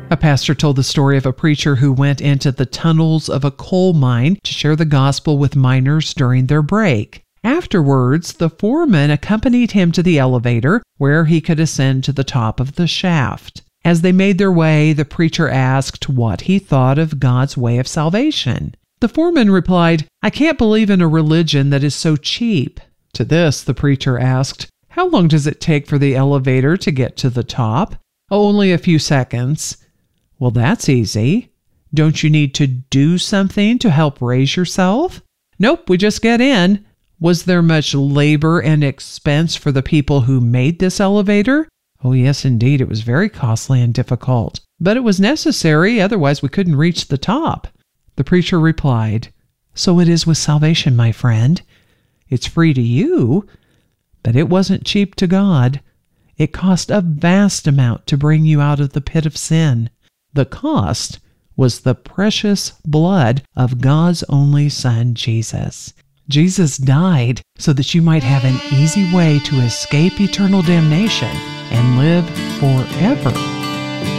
A pastor told the story of a preacher who went into the tunnels of a coal mine to share the gospel with miners during their break. Afterwards, the foreman accompanied him to the elevator where he could ascend to the top of the shaft. As they made their way, the preacher asked what he thought of God's way of salvation. The foreman replied, "I can't believe in a religion that is so cheap." To this, the preacher asked, "How long does it take for the elevator to get to the top?" "Only a few seconds." "Well, that's easy. Don't you need to do something to help raise yourself?" "Nope, we just get in." "Was there much labor and expense for the people who made this elevator?" "Oh, yes, indeed. It was very costly and difficult. But it was necessary, otherwise we couldn't reach the top." The preacher replied, "So it is with salvation, my friend. It's free to you, but it wasn't cheap to God. It cost a vast amount to bring you out of the pit of sin. The cost was the precious blood of God's only Son, Jesus. Jesus died so that you might have an easy way to escape eternal damnation and live forever